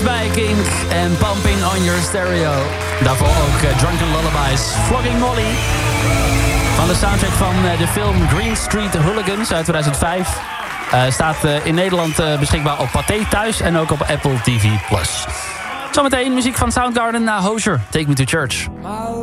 Bij Kink en Pumping on Your Stereo. Daarvoor ook Drunken Lullabies, Flogging Molly. Van de soundtrack van de film Green Street Hooligans uit 2005. Staat in Nederland beschikbaar op Pathé thuis en ook op Apple TV+. Zometeen muziek van Soundgarden naar Hozier, Take Me to Church.